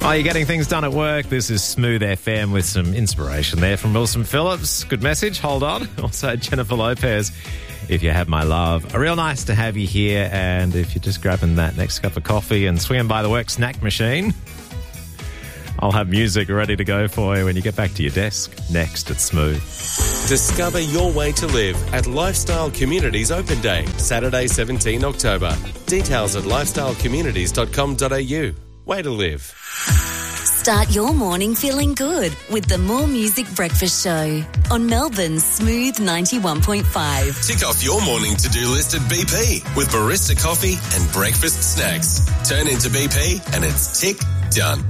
Are you getting things done at work? This is Smooth FM with some inspiration there from Wilson Phillips. Good message. Hold on. Also, Jennifer Lopez, If You Have My Love. Real nice to have you here. And if you're just grabbing that next cup of coffee and swinging by the work snack machine, I'll have music ready to go for you when you get back to your desk. Next at Smooth. Discover your way to live at Lifestyle Communities Open Day, Saturday, 17 October. Details at lifestylecommunities.com.au. Way to live. Start your morning feeling good with the More Music Breakfast Show on Melbourne's Smooth 91.5. Tick off your morning to-do list at BP with barista coffee and breakfast snacks. Turn into BP and it's tick done.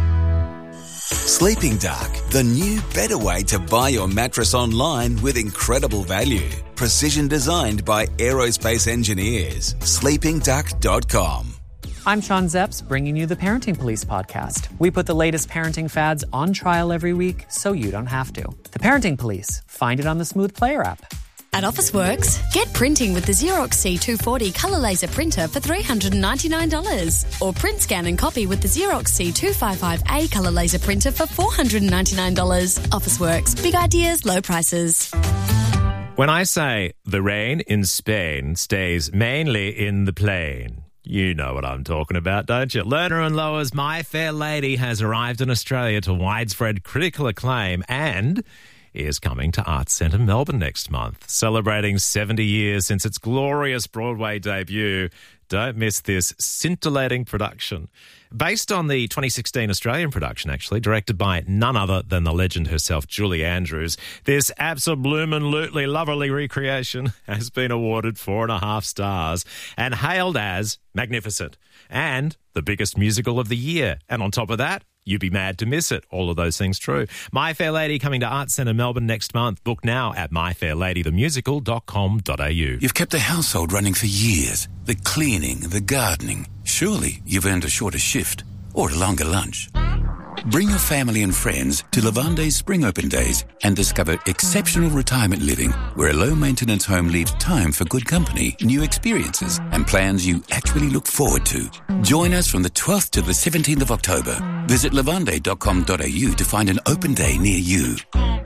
Sleeping Dark, the new, better way to buy your mattress online with incredible value. Precision designed by aerospace engineers. sleepingduck.com. I'm Sean Zepps, bringing you the Parenting Police podcast. We put the latest parenting fads on trial every week so you don't have to. The Parenting Police. Find it on the Smooth Player app. At Officeworks, get printing with the Xerox C240 colour laser printer for $399. Or print, scan and copy with the Xerox C255A colour laser printer for $499. Officeworks. Big ideas, low prices. When I say the rain in Spain stays mainly in the plain, you know what I'm talking about, don't you? Lerner & Loewer's My Fair Lady has arrived in Australia to widespread critical acclaim and is coming to Arts Centre Melbourne next month, celebrating 70 years since its glorious Broadway debut. Don't miss this scintillating production. Based on the 2016 Australian production, actually, directed by none other than the legend herself, Julie Andrews, this absolutely lovely recreation has been awarded 4.5 stars and hailed as magnificent and the biggest musical of the year. And on top of that, you'd be mad to miss it. All of those things true. My Fair Lady coming to Arts Centre Melbourne next month. Book now at myfairladythemusical.com.au. You've kept the household running for years. The cleaning, the gardening. Surely you've earned a shorter shift or a longer lunch. Bring your family and friends to Lavande's Spring Open Days and discover exceptional retirement living where a low-maintenance home leaves time for good company, new experiences and plans you actually look forward to. Join us from the 12th to the 17th of October. Visit lavande.com.au to find an open day near you.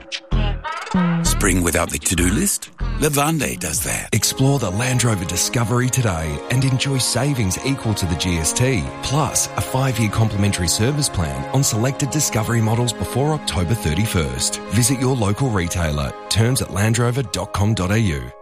Spring without the to-do list? Lavande does that. Explore the Land Rover Discovery today and enjoy savings equal to the GST, plus a 5-year complimentary service plan on selected Discovery models before October 31st. Visit your local retailer. Terms at landrover.com.au.